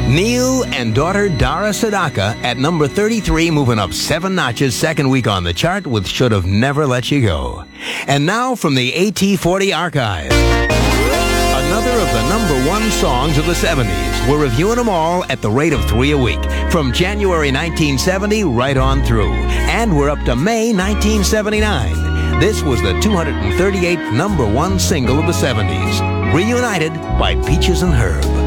Neil and daughter Dara Sadaka at number 33, moving up 7 notches, second week on the chart with Should Have Never Let You Go. And now from the AT40 archive, another of the number one songs of the 70s. We're reviewing them all at the rate of 3 a week, from January 1970 right on through. And we're up to May 1979. This was the 238th number one single of the 70s, Reunited by Peaches and Herb.